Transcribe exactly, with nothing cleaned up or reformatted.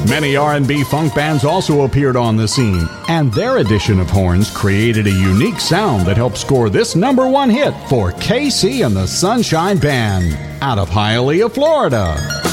Many R and B funk bands also appeared on the scene, and their addition of horns created a unique sound that helped score this number one hit for K C and the Sunshine Band out of Hialeah, Florida.